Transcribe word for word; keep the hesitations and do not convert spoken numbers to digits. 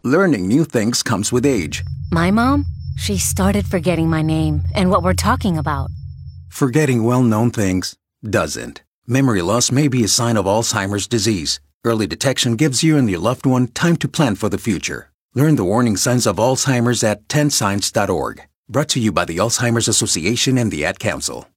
Learning new things comes with age. My mom? She started forgetting my name and what we're talking about. Forgetting well-known things doesn't. Memory loss may be a sign of Alzheimer's disease. Early detection gives you and your loved one time to plan for the future. Learn the warning signs of Alzheimer's at ten signs dot org. Brought to you by the Alzheimer's Association and the Ad Council.